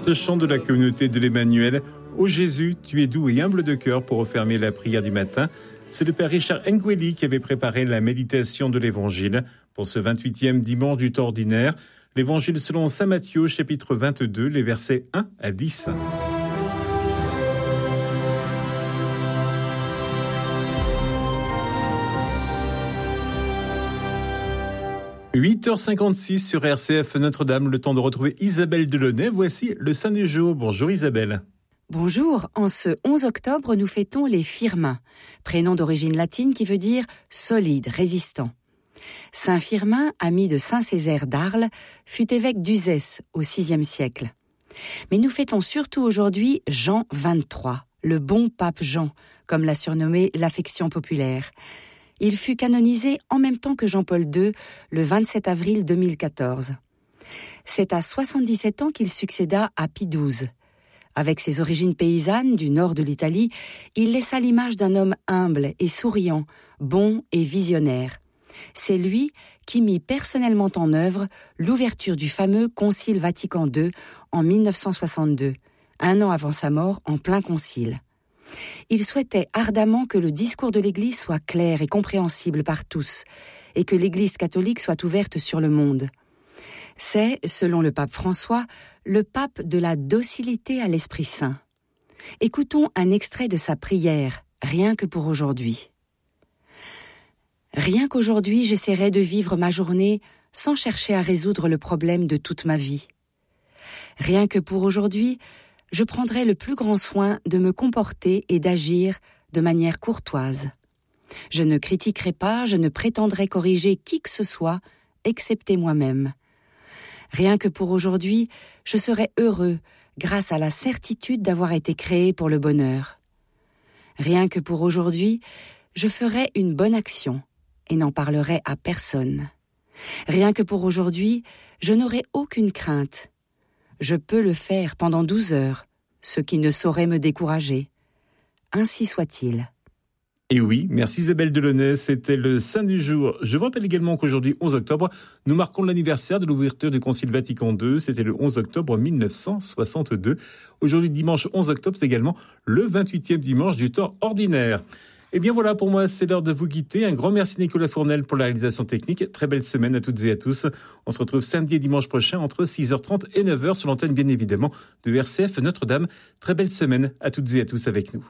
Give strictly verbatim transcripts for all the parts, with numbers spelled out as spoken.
Ce chant de la communauté de l'Emmanuel, ô Jésus, tu es doux et humble de cœur pour refermer la prière du matin. C'est le Père Richard Ngueli qui avait préparé la méditation de l'Évangile pour ce vingt-huitième dimanche du temps ordinaire. L'Évangile selon saint Matthieu, chapitre vingt-deux, les versets un à dix. huit heures cinquante-six sur R C F Notre-Dame, le temps de retrouver Isabelle Delaunay. Voici le Saint du jour. Bonjour Isabelle. Bonjour, en ce onze octobre, nous fêtons les Firmins, prénom d'origine latine qui veut dire solide, résistant. Saint Firmin, ami de Saint Césaire d'Arles, fut évêque d'Uzès au sixième siècle. Mais nous fêtons surtout aujourd'hui Jean vingt-trois, le bon pape Jean, comme l'a surnommé l'affection populaire. Il fut canonisé en même temps que Jean-Paul deux, le vingt-sept avril deux mille quatorze. C'est à soixante-dix-sept ans qu'il succéda à Pie douze. Avec ses origines paysannes du nord de l'Italie, il laissa l'image d'un homme humble et souriant, bon et visionnaire. C'est lui qui mit personnellement en œuvre l'ouverture du fameux Concile Vatican deux en mille neuf cent soixante-deux, un an avant sa mort en plein concile. Il souhaitait ardemment que le discours de l'Église soit clair et compréhensible par tous, et que l'Église catholique soit ouverte sur le monde. C'est, selon le pape François, le pape de la docilité à l'Esprit Saint. Écoutons un extrait de sa prière, rien que pour aujourd'hui. Rien qu'aujourd'hui, j'essaierai de vivre ma journée sans chercher à résoudre le problème de toute ma vie. Rien que pour aujourd'hui, je prendrai le plus grand soin de me comporter et d'agir de manière courtoise. Je ne critiquerai pas, je ne prétendrai corriger qui que ce soit, excepté moi-même. Rien que pour aujourd'hui, je serai heureux grâce à la certitude d'avoir été créé pour le bonheur. Rien que pour aujourd'hui, je ferai une bonne action et n'en parlerai à personne. Rien que pour aujourd'hui, je n'aurai aucune crainte. Je peux le faire pendant douze heures, ce qui ne saurait me décourager. Ainsi soit-il. Et oui, merci Isabelle Delaunay, c'était le Saint du jour. Je vous rappelle également qu'aujourd'hui, onze octobre, nous marquons l'anniversaire de l'ouverture du Concile Vatican deux. C'était le onze octobre mille neuf cent soixante-deux. Aujourd'hui, dimanche onze octobre, c'est également le vingt-huitième dimanche du temps ordinaire. Et bien voilà, pour moi, c'est l'heure de vous quitter. Un grand merci Nicolas Fournel pour la réalisation technique. Très belle semaine à toutes et à tous. On se retrouve samedi et dimanche prochain entre six heures trente et neuf heures sur l'antenne, bien évidemment, de R C F Notre-Dame. Très belle semaine à toutes et à tous avec nous.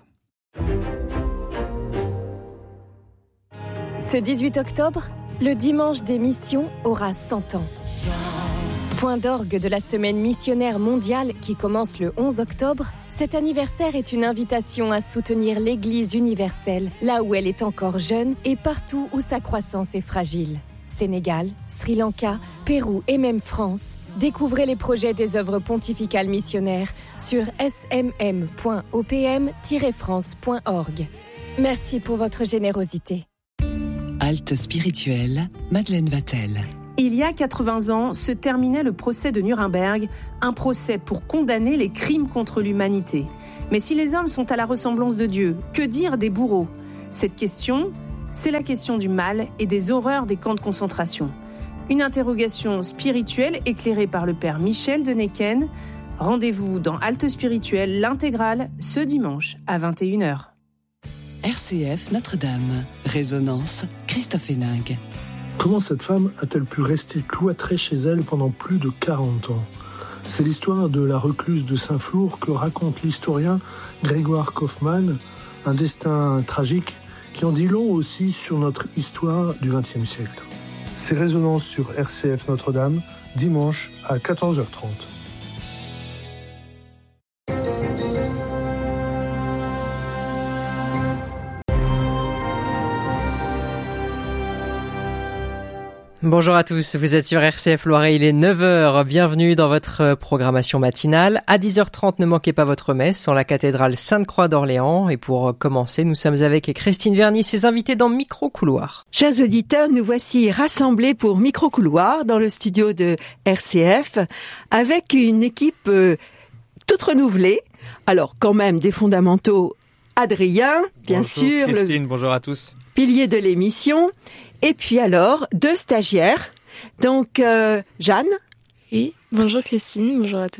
Ce dix-huit octobre, le dimanche des missions aura cent ans. Point d'orgue de la semaine missionnaire mondiale qui commence le onze octobre, cet anniversaire est une invitation à soutenir l'Église universelle, là où elle est encore jeune et partout où sa croissance est fragile. Sénégal, Sri Lanka, Pérou et même France. Découvrez les projets des œuvres pontificales missionnaires sur s m m point o p m tiret france point org. Merci pour votre générosité. Halte spirituelle, Madeleine Vatel. Il y a quatre-vingts ans, se terminait le procès de Nuremberg, un procès pour condamner les crimes contre l'humanité. Mais si les hommes sont à la ressemblance de Dieu, que dire des bourreaux ? Cette question, c'est la question du mal et des horreurs des camps de concentration. Une interrogation spirituelle éclairée par le père Michel de Necken. Rendez-vous dans Halte spirituelle, l'intégrale, ce dimanche à vingt et une heures. R C F Notre-Dame. Résonance, Christophe Héningue. Comment cette femme a-t-elle pu rester cloîtrée chez elle pendant plus de quarante ans ? C'est l'histoire de la recluse de Saint-Flour que raconte l'historien Grégoire Kaufmann, un destin tragique qui en dit long aussi sur notre histoire du vingtième siècle. C'est Résonance sur R C F Notre-Dame, dimanche à quatorze heures trente. Bonjour à tous, vous êtes sur R C F Loiret, il est neuf heures, bienvenue dans votre programmation matinale. À dix heures trente, ne manquez pas votre messe en la cathédrale Sainte-Croix d'Orléans. Et pour commencer, nous sommes avec Christine Verny, ses invités dans Micro-Couloir. Chers auditeurs, nous voici rassemblés pour Micro-Couloir dans le studio de R C F avec une équipe euh, toute renouvelée. Alors quand même des fondamentaux, Adrien, bien bonjour, sûr, Christine, le bonjour à tous. Pilier de l'émission. Et puis alors, deux stagiaires. Donc, euh, Jeanne. Oui, bonjour Christine, bonjour à tous.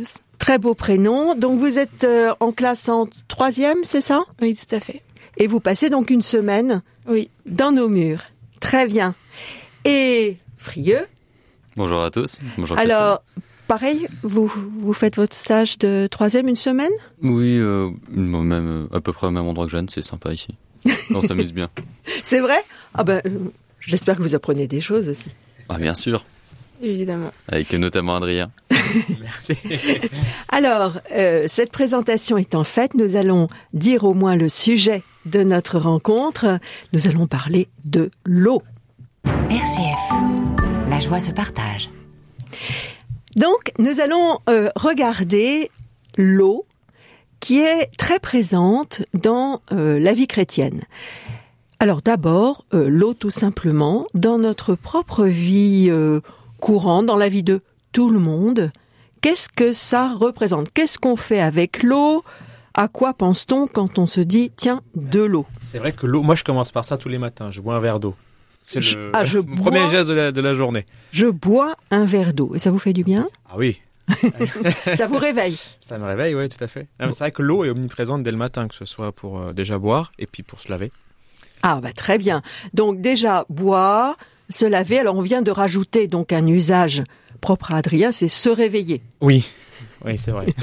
Très beau prénom. Donc vous êtes euh, en classe en troisième, c'est ça ? Oui, tout à fait. Et vous passez donc une semaine oui. dans nos murs. Très bien. Et Frieux ? Bonjour à tous. Bonjour. Alors, pareil, vous, vous faites votre stage de troisième une semaine ? Oui, euh, même, à peu près au même endroit que Jeanne, c'est sympa ici. On s'amuse bien. C'est vrai ? Ah ben, j'espère que vous apprenez des choses aussi. Ah, bien sûr. Évidemment. Avec notamment Adrien. Merci. Alors, euh, cette présentation étant faite, nous allons dire au moins le sujet de notre rencontre. Nous allons parler de l'eau. R C F, la joie se partage. Donc, nous allons euh, regarder l'eau qui est très présente dans euh, la vie chrétienne. Alors d'abord, euh, l'eau tout simplement, dans notre propre vie euh, courante, dans la vie de tout le monde, qu'est-ce que ça représente ? Qu'est-ce qu'on fait avec l'eau ? À quoi pense-t-on quand on se dit « tiens, de l'eau » ? C'est vrai que l'eau, moi je commence par ça tous les matins, je bois un verre d'eau. C'est je, le ah, je mon bois, premier geste de la, de la journée. Je bois un verre d'eau. Et ça vous fait du bien ? Ah oui. Ça vous réveille ? Ça me réveille, oui, tout à fait. Non, c'est vrai que l'eau est omniprésente dès le matin, que ce soit pour euh, déjà boire et puis pour se laver. Ah bah très bien. Donc déjà, boire, se laver. Alors on vient de rajouter donc un usage propre à Adrien, c'est se réveiller. Oui, oui, c'est vrai.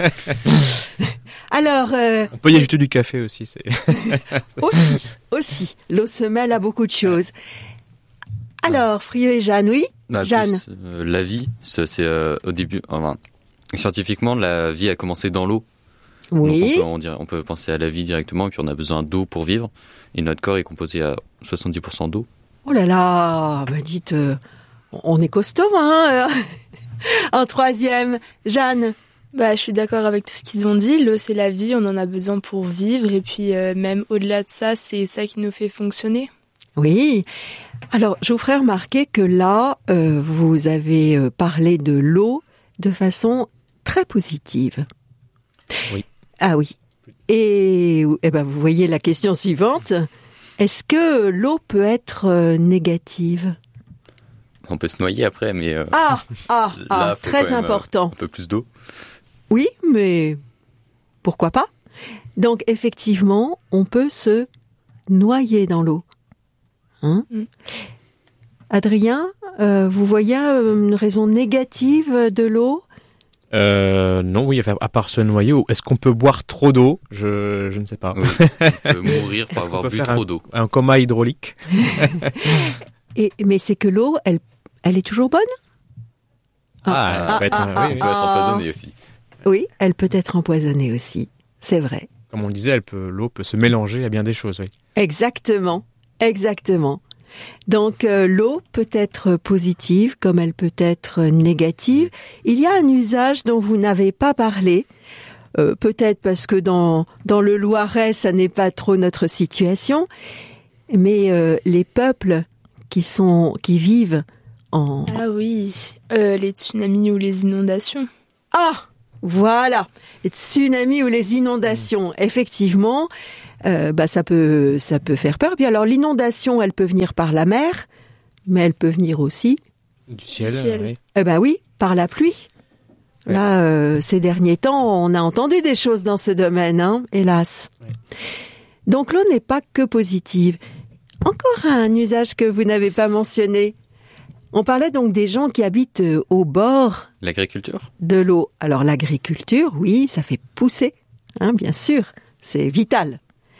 Alors, euh, on peut y ajouter du café aussi. C'est... aussi, aussi. L'eau se mêle à beaucoup de choses. Alors, Frieux et Jeanne, oui bah, Jeanne. Plus, euh, la vie, c'est, c'est euh, au début. Enfin, scientifiquement, la vie a commencé dans l'eau. Oui. Donc on, peut, on, dirait, on peut penser à la vie directement, et puis on a besoin d'eau pour vivre. Et notre corps est composé à soixante-dix pour cent d'eau. Oh là là, bah dites, euh, on est costaud, hein. En troisième, Jeanne. Bah, je suis d'accord avec tout ce qu'ils ont dit. L'eau, c'est la vie, on en a besoin pour vivre. Et puis, euh, même au-delà de ça, c'est ça qui nous fait fonctionner. Oui. Alors, je vous ferai remarquer que là, euh, vous avez parlé de l'eau de façon très positive. Oui. Ah oui. Et, eh ben, vous voyez la question suivante. Est-ce que l'eau peut être euh, négative ? On peut se noyer après, mais... Euh, ah, ah, là, ah très important. Un peu plus d'eau. Oui, mais pourquoi pas ? Donc, effectivement, on peut se noyer dans l'eau. Hein ? Mm. Adrien, euh, vous voyez une raison négative de l'eau ? Euh, non, oui, à part se noyer, est-ce qu'on peut boire trop d'eau ? Je, je ne sais pas. Oui, on peut mourir pour avoir bu trop un, d'eau. Un coma hydraulique. Et, mais c'est que l'eau, elle, elle est toujours bonne ? Ah, ah, elle peut être, ah, oui, elle peut être empoisonnée aussi. Oui, elle peut être empoisonnée aussi, c'est vrai. Comme on le disait, elle peut, l'eau peut se mélanger à bien des choses, oui. Exactement, exactement. Donc euh, l'eau peut être positive comme elle peut être négative. Il y a un usage dont vous n'avez pas parlé, euh, peut-être parce que dans, dans le Loiret, ça n'est pas trop notre situation, mais euh, les peuples qui, sont, qui vivent en... Ah oui, euh, les tsunamis ou les inondations. Ah, voilà, les tsunamis ou les inondations, effectivement... Euh, bah ça peut ça peut faire peur. Puis alors l'inondation, elle peut venir par la mer, mais elle peut venir aussi du ciel. Du ciel. Oui. Eh ben oui, par la pluie. Ouais. Là, euh, ces derniers temps, on a entendu des choses dans ce domaine, hein, hélas. Ouais. Donc l'eau n'est pas que positive. Encore un usage que vous n'avez pas mentionné. On parlait donc des gens qui habitent au bord. L'agriculture. De l'eau. Alors l'agriculture, oui, ça fait pousser, hein, bien sûr, c'est vital.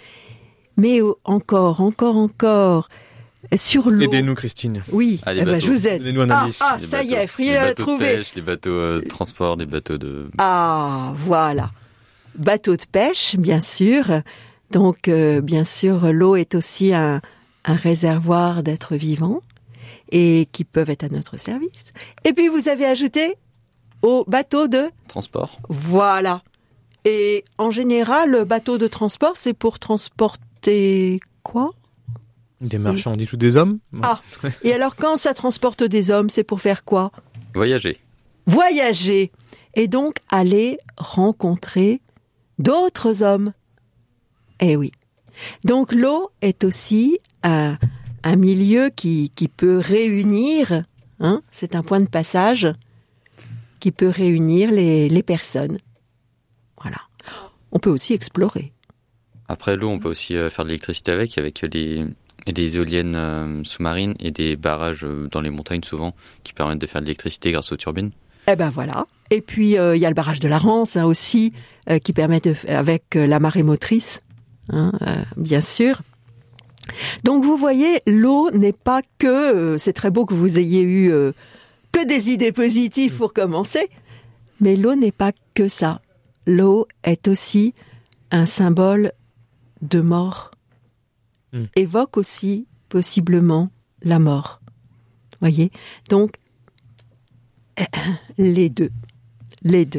Mais encore, encore, encore, sur l'eau... Aidez-nous, Christine. Oui, ah, eh ben, je vous aide. Donnez-nous un indice. Ah, ah ça bateaux, y est, Frieux a trouvé. Les bateaux de pêche, les bateaux euh, de transport, les bateaux de... Ah, voilà. Bateaux de pêche, bien sûr. Donc, euh, bien sûr, l'eau est aussi un, un réservoir d'êtres vivants et qui peuvent être à notre service. Et puis, vous avez ajouté aux bateaux de... Transport. Voilà. Et en général, le bateau de transport, c'est pour transporter quoi ? Des marchandises ou des hommes ? Ah, et alors quand ça transporte des hommes, c'est pour faire quoi ? Voyager. Voyager. Et donc aller rencontrer d'autres hommes. Eh oui. Donc l'eau est aussi un, un milieu qui, qui peut réunir, hein, c'est un point de passage qui peut réunir les, les personnes. Voilà. On peut aussi explorer. Après l'eau, on peut aussi euh, faire de l'électricité avec, avec des, des éoliennes euh, sous-marines et des barrages euh, dans les montagnes souvent qui permettent de faire de l'électricité grâce aux turbines. Eh ben voilà. Et puis il euh, y a le barrage de la Rance hein, aussi euh, qui permet de, avec euh, la marée motrice, hein, euh, bien sûr. Donc vous voyez, l'eau n'est pas que. Euh, c'est très beau que vous ayez eu euh, que des idées positives pour commencer, mais l'eau n'est pas que ça. L'eau est aussi un symbole de mort. Mmh. Évoque aussi possiblement la mort. Voyez, donc les deux, les deux.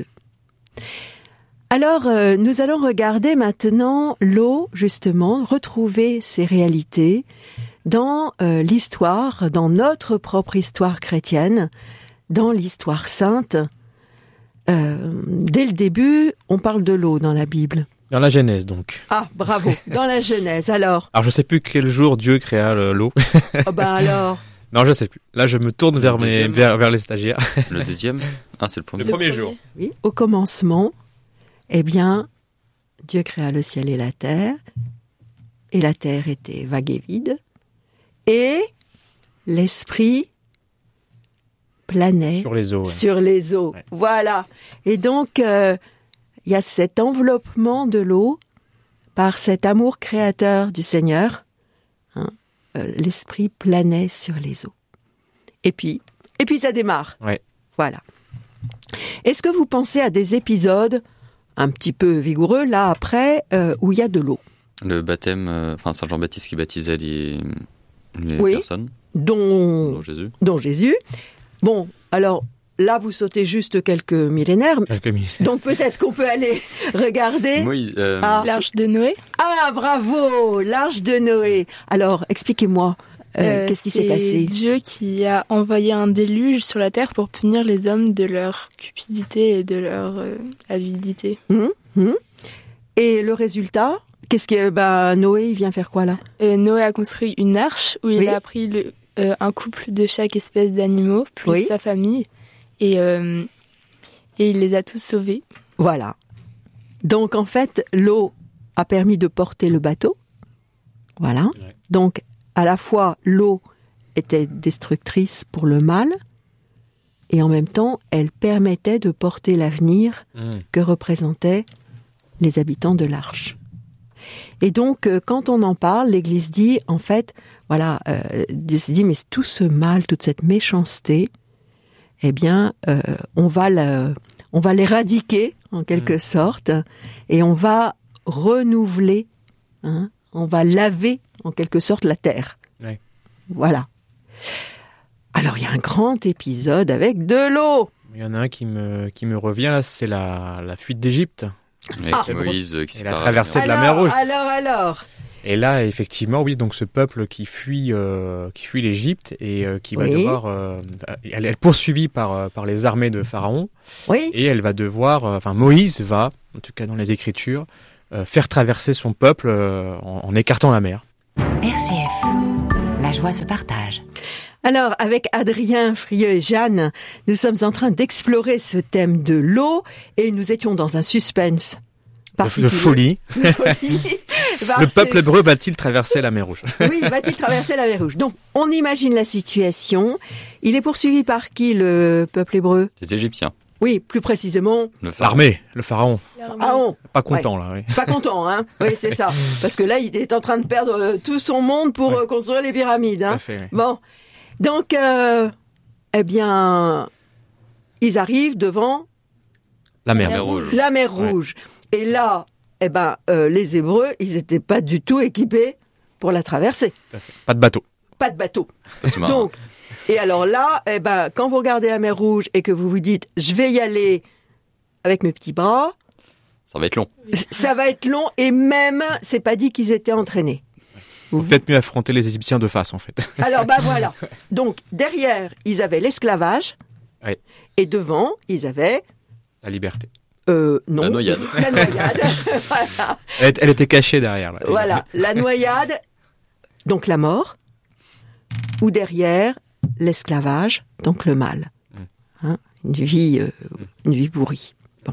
Alors, euh, nous allons regarder maintenant l'eau, justement, retrouver ses réalités dans euh, l'histoire, dans notre propre histoire chrétienne, dans l'histoire sainte. Euh, dès le début, on parle de l'eau dans la Bible. Dans la Genèse, donc. Ah, bravo, dans la Genèse, alors. Alors, je sais plus quel jour Dieu créa l'eau. Oh ben alors. Non, je sais plus. Là, je me tourne vers, mes, vers, vers les stagiaires. Le deuxième Ah, c'est le premier. Le premier jour. Oui, au commencement, eh bien, Dieu créa le ciel et la terre, et la terre était vague et vide, et l'esprit planait sur les eaux. Ouais. Sur les eaux. Ouais. Voilà. Et donc, euh, il y a cet enveloppement de l'eau par cet amour créateur du Seigneur. Hein, euh, l'esprit planait sur les eaux. Et puis, et puis ça démarre. Ouais. Voilà. Est-ce que vous pensez à des épisodes un petit peu vigoureux, là, après, euh, où il y a de l'eau? Le baptême, enfin, euh, Saint Jean-Baptiste qui baptisait les, les oui, personnes. Dont, dont Jésus. Dont Jésus. Bon, alors, là, vous sautez juste quelques millénaires. Quelques millénaires. Donc, peut-être qu'on peut aller regarder... Oui, euh... ah. L'Arche de Noé. Ah, bravo, l'Arche de Noé. Alors, expliquez-moi, euh, euh, qu'est-ce qui s'est passé? C'est Dieu qui a envoyé un déluge sur la terre pour punir les hommes de leur cupidité et de leur euh, avidité. Mmh, mmh. Et le résultat, qu'est-ce que ben, Noé, il vient faire quoi, là? euh, Noé a construit une arche où il oui. a pris le... Euh, un couple de chaque espèce d'animaux, plus oui. sa famille, et, euh, et il les a tous sauvés. Voilà. Donc, en fait, l'eau a permis de porter le bateau. Voilà. Ouais. Donc, à la fois, l'eau était destructrice pour le mal, et en même temps, elle permettait de porter l'avenir mmh. que représentaient les habitants de l'arche. Et donc, quand on en parle, l'Église dit, en fait, voilà, euh, Dieu s'est dit, mais tout ce mal, toute cette méchanceté, eh bien, euh, on va le, on va l'éradiquer, en quelque mmh. sorte, et on va renouveler, hein, on va laver, en quelque sorte, la terre. Ouais. Voilà. Alors, il y a un grand épisode avec de l'eau. Il y en a un qui me, qui me revient, là, c'est la, la fuite d'Égypte. Avec ah, Moïse qui et la traversée de la mer Rouge. Alors, alors. Et là, effectivement, oui, donc ce peuple qui fuit, euh, qui fuit l'Égypte et euh, qui va oui. devoir, euh, elle est poursuivie par par les armées de Pharaon. Oui. Et elle va devoir, euh, enfin Moïse va, en tout cas dans les Écritures, euh, faire traverser son peuple euh, en, en écartant la mer. R C F, la joie se partage. Alors, avec Adrien Frieux et Jeanne, nous sommes en train d'explorer ce thème de l'eau et nous étions dans un suspense particulier. De folie. De folie. Le peuple hébreu va-t-il traverser la mer Rouge? Oui, va-t-il traverser la mer Rouge? Donc, on imagine la situation. Il est poursuivi par qui, le peuple hébreu? Les Égyptiens. Oui, plus précisément... L'armée, le pharaon. Pharaon. Pas content, ouais. là, oui. Pas content, hein. Oui, c'est ça. Parce que là, il est en train de perdre tout son monde pour ouais. construire les pyramides, hein. Tout à fait, oui. Bon. Donc, euh, eh bien, ils arrivent devant... La mer, la mer Rouge. La mer Rouge. Ouais. Et là, eh ben, euh, les Hébreux, ils n'étaient pas du tout équipés pour la traverser. Tout à fait. Pas de bateau. Pas de bateau. Donc, et alors là, eh ben, quand vous regardez la mer Rouge et que vous vous dites, je vais y aller avec mes petits bras... Ça va être long. Ça va être long et même, c'est pas dit qu'ils étaient entraînés. Mmh. Peut-être mieux affronter les Égyptiens de face, en fait. Alors, bah voilà. Donc, derrière, ils avaient l'esclavage. Oui. Et devant, ils avaient... La liberté. Euh, non. La noyade. La noyade. Voilà. Elle, elle était cachée derrière. Là. Voilà. La noyade, donc la mort. Ou derrière, l'esclavage, donc le mal. Mmh. Hein, une vie, euh, une vie pourrie. Bon.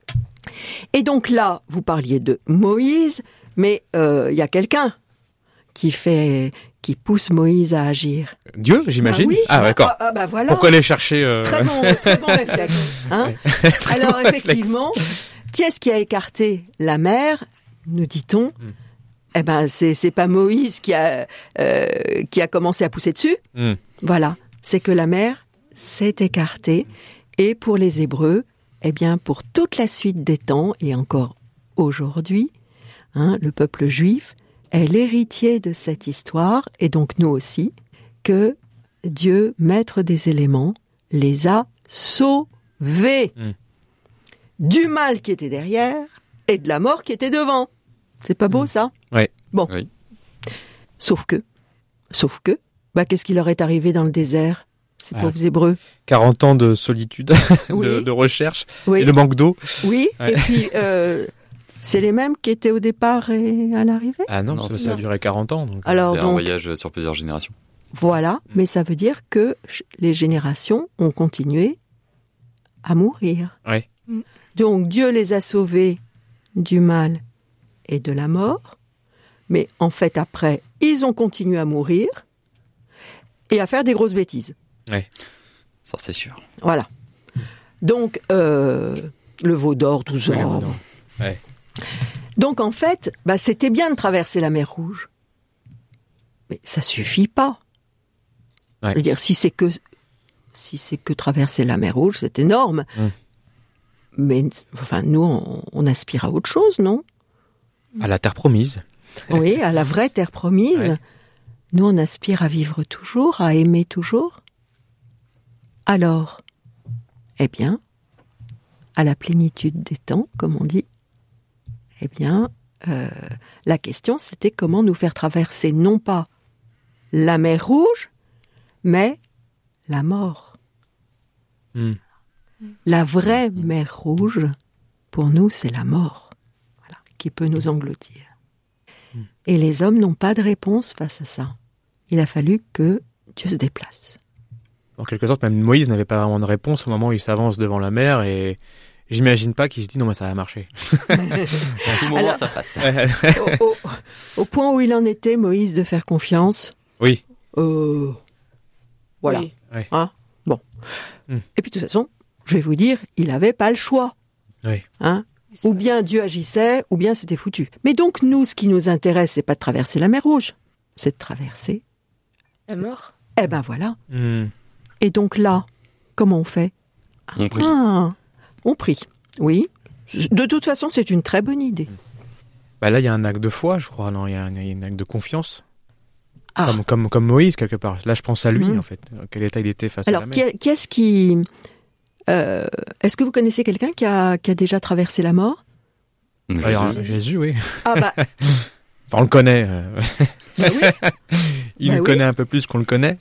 Et donc là, vous parliez de Moïse, mais il euh, y a quelqu'un qui fait, qui pousse Moïse à agir. Dieu, j'imagine. Ah, oui, ah d'accord. Ah, ah, bah voilà. Pourquoi aller chercher euh... Très bon, très bon réflexe. Hein. très Alors bon effectivement, réflexe. Qui est-ce qui a écarté la mer, nous dit-on? Mm. Eh ben, c'est c'est pas Moïse qui a euh, qui a commencé à pousser dessus. Mm. Voilà, c'est que la mer s'est écartée, et pour les Hébreux, eh bien, pour toute la suite des temps et encore aujourd'hui, hein, le peuple juif est l'héritier de cette histoire, et donc nous aussi, que Dieu, maître des éléments, les a sauvés mm. du mal qui était derrière et de la mort qui était devant. C'est pas beau, ça? Ouais. Bon. Oui. Sauf que, sauf que, bah, qu'est-ce qui leur est arrivé dans le désert, ces ah. pauvres Hébreux? quarante ans de solitude, oui. de, de recherche, oui. et le manque d'eau. Oui, ouais. Et puis, euh, c'est les mêmes qui étaient au départ et à l'arrivée? Ah non, non ça, ça a duré quarante ans. Donc. Alors, c'est donc, un voyage sur plusieurs générations. Voilà, mmh. mais ça veut dire que les générations ont continué à mourir. Ouais. Mmh. Donc, Dieu les a sauvés du mal et de la mort, mais en fait, après, ils ont continué à mourir et à faire des grosses bêtises. Oui, ça c'est sûr. Voilà. Donc, euh, le veau d'or, tout ça. Ouais, ouais. Donc, en fait, bah, c'était bien de traverser la mer Rouge, mais ça suffit pas. Ouais. Je veux dire, si c'est que si c'est que traverser la mer Rouge, c'est énorme. Mmh. Mais enfin, nous, on, on aspire à autre chose, non? À la terre promise. Oui, à la vraie terre promise. Ouais. Nous, on aspire à vivre toujours, à aimer toujours. Alors, eh bien, à la plénitude des temps, comme on dit, eh bien, euh, la question, c'était comment nous faire traverser non pas la mer Rouge, mais la mort. Mm. La vraie mer Rouge, pour nous, c'est la mort, voilà, qui peut nous engloutir. Mm. Et les hommes n'ont pas de réponse face à ça. Il a fallu que Dieu se déplace. En quelque sorte, même Moïse n'avait pas vraiment de réponse au moment où il s'avance devant la mer, et j'imagine pas qu'il se dit non mais ça va marcher. En tout moment, alors, ça passe. au, au, au point où il en était, Moïse, de faire confiance. Oui. Euh, voilà. Oui. Hein, bon. Mm. Et puis de toute façon, je vais vous dire, il n'avait pas le choix. Oui. Hein, ou bien Dieu agissait, ou bien c'était foutu. Mais donc nous, ce qui nous intéresse, c'est pas de traverser la mer Rouge, c'est de traverser la mort. Eh ben voilà. Mm. Et donc là, comment on fait? On prie. Ah, on prie, oui. De toute façon, c'est une très bonne idée. Bah là, il y a un acte de foi, je crois. Non, il y a un, y a un acte de confiance. Ah. Comme, comme, comme Moïse, quelque part. Là, je pense à lui, mmh. en fait. Quel état il était face Alors, à la mer. Alors, qui est-ce qui... Euh, est-ce que vous connaissez quelqu'un qui a, qui a déjà traversé la mort? Jésus. Alors, Jésus, oui. Ah bah... Enfin, on le connaît. Euh... Bah oui. Il bah le oui. connaît un peu plus qu'on le connaît.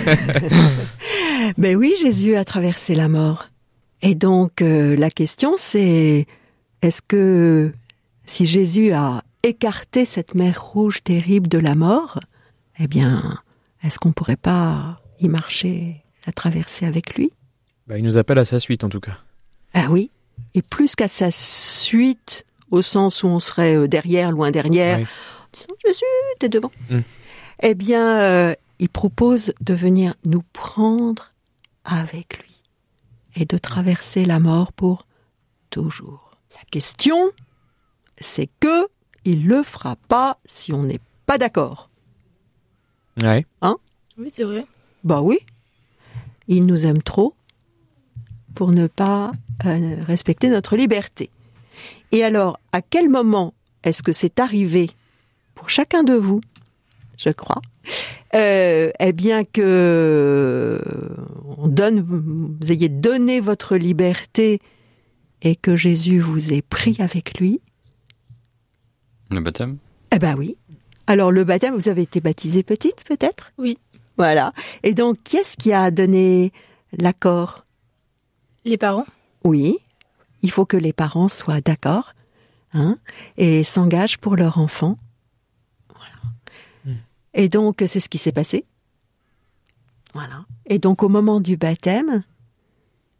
Ben oui, Jésus a traversé la mort. Et donc, euh, la question, c'est... Est-ce que si Jésus a écarté cette mer rouge terrible de la mort, eh bien, est-ce qu'on pourrait pas y marcher, la traverser avec lui? Bah, il nous appelle à sa suite, en tout cas. Ah oui. Et plus qu'à sa suite, au sens où on serait derrière, loin derrière, oui. Jésus, t'es devant. Mm. Eh bien, euh, il propose de venir nous prendre avec lui et de traverser la mort pour toujours. La question, c'est que il le fera pas si on n'est pas d'accord. Ouais. Hein? Oui, c'est vrai. Bah oui. Il nous aime trop pour ne pas euh, respecter notre liberté. Et alors, à quel moment est-ce que c'est arrivé pour chacun de vous, je crois, euh, eh bien que on donne, vous ayez donné votre liberté et que Jésus vous ait pris avec lui? Le baptême? Eh ben oui. Alors le baptême, vous avez été baptisée petite, peut-être? Oui. Voilà. Et donc, qui est-ce qui a donné l'accord? Les parents. Oui. Il faut que les parents soient d'accord, hein, et s'engagent pour leur enfant. Voilà. Mmh. Et donc, c'est ce qui s'est passé. Voilà. Et donc, au moment du baptême,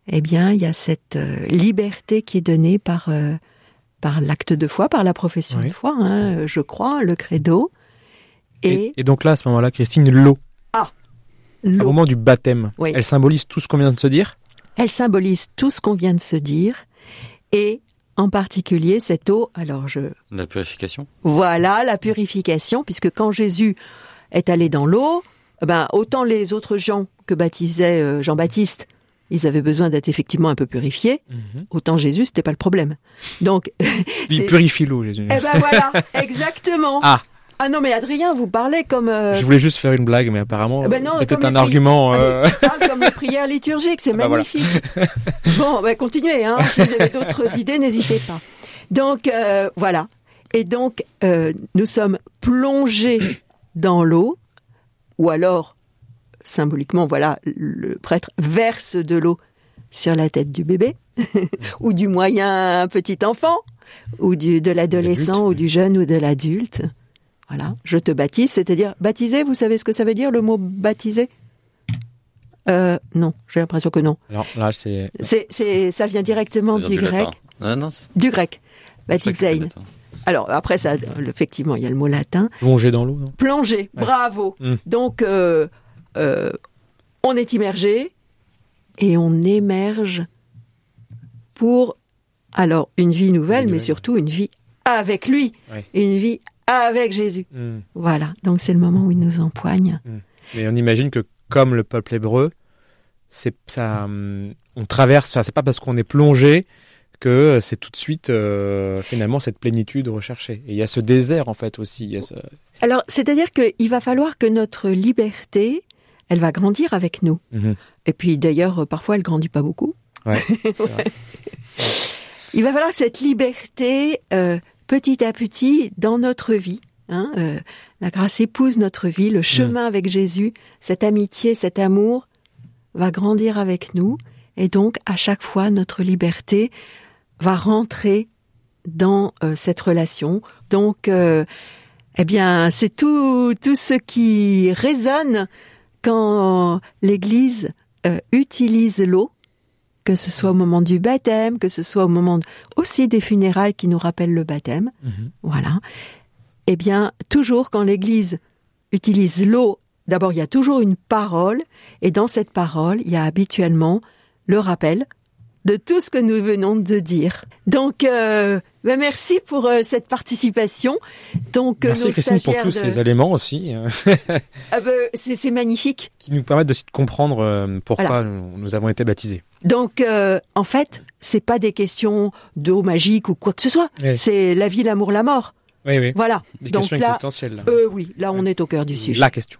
eh bien, il y a cette euh, liberté qui est donnée par euh, par l'acte de foi, par la profession oui. de foi, hein, je crois, le credo. Et... Et, et donc là, à ce moment-là, Christine, l'eau. Ah, l'eau. Au moment du baptême, oui. elle symbolise tout ce qu'on vient de se dire. Elle symbolise tout ce qu'on vient de se dire, et en particulier cette eau. Alors je. La purification. Voilà, la purification, puisque quand Jésus est allé dans l'eau, ben autant les autres gens que baptisait euh, Jean-Baptiste, ils avaient besoin d'être effectivement un peu purifiés, mm-hmm. autant Jésus, c'était pas le problème. Donc, il purifie l'eau, Jésus. Eh ben voilà, exactement. Ah. Ah non, mais Adrien, vous parlez comme... Euh... Je voulais juste faire une blague, mais apparemment, ben non, c'était un pri... Ah, argument... Euh... il parle comme les prières liturgiques, c'est ah magnifique. Bah voilà. Bon, ben continuez, hein. Si vous avez d'autres idées, n'hésitez pas. Donc, euh, voilà. Et donc, euh, nous sommes plongés dans l'eau, ou alors, symboliquement, voilà, le prêtre verse de l'eau sur la tête du bébé, ou du moyen petit enfant, ou du, de l'adolescent, ou du jeune, ou de l'adulte. Voilà, je te baptise, c'est-à-dire baptiser, vous savez ce que ça veut dire, le mot baptiser ? Euh, non, j'ai l'impression que non. Alors là, c'est... c'est, c'est ça vient directement du, du grec. Ah, non, c'est... Du grec, baptizein. Alors après, ça, effectivement, il y a le mot latin. Plonger dans l'eau, non ? Plonger, ouais. Bravo. Mmh. Donc, euh, euh, on est immergé et on émerge pour, alors, une vie nouvelle, une mais nouvelle. Surtout une vie avec lui, ouais. Une vie avec Jésus. Mmh. Voilà, donc c'est le moment où il nous empoigne. Mmh. Mais on imagine que comme le peuple hébreu, c'est ça, on traverse. Enfin, c'est pas parce qu'on est plongé que c'est tout de suite euh, finalement cette plénitude recherchée. Et il y a ce désert en fait aussi. Il y a ce... Alors, c'est-à-dire qu'il va falloir que notre liberté, elle va grandir avec nous. Mmh. Et puis d'ailleurs, parfois, elle grandit pas beaucoup. Ouais. C'est vrai. Ouais. Il va falloir que cette liberté, euh, petit à petit, dans notre vie, hein, euh, la grâce épouse notre vie, le chemin mmh. avec Jésus, cette amitié, cet amour va grandir avec nous. Et donc, à chaque fois, notre liberté va rentrer dans euh, cette relation. Donc, euh, eh bien, c'est tout, tout ce qui résonne quand l'Église euh, utilise l'eau, que ce soit au moment du baptême, que ce soit au moment aussi des funérailles qui nous rappellent le baptême. Mmh. Voilà. Eh bien, toujours quand l'Église utilise l'eau, d'abord, il y a toujours une parole, et dans cette parole, il y a habituellement le rappel de tout ce que nous venons de dire. Donc, euh, ben merci pour euh, cette participation. Donc, merci nos Christine pour tous de... ces éléments aussi. ah ben, c'est, c'est magnifique. Qui nous permettent aussi de comprendre euh, pourquoi voilà. nous, nous avons été baptisés. Donc, euh, en fait, c'est pas des questions d'eau magique ou quoi que ce soit. Oui. C'est la vie, l'amour, la mort. Oui, oui. Voilà. Des donc questions là, existentielles. Là. Euh, oui, là, on est au cœur du sujet. La question.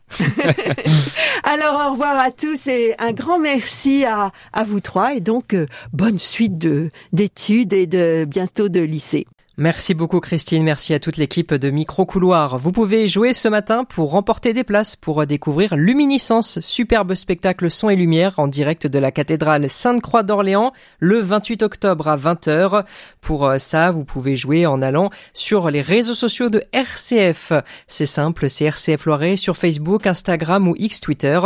Alors, au revoir à tous et un grand merci à, à vous trois. Et donc, euh, bonne suite de, d'études et de bientôt de lycée. Merci beaucoup Christine, merci à toute l'équipe de Micro Couloir. Vous pouvez jouer ce matin pour remporter des places pour découvrir Luminiscence, superbe spectacle son et lumière en direct de la cathédrale Sainte-Croix d'Orléans le vingt-huit octobre à vingt heures. Pour ça, vous pouvez jouer en allant sur les réseaux sociaux de R C F. C'est simple, c'est R C F Loiret sur Facebook, Instagram ou X Twitter.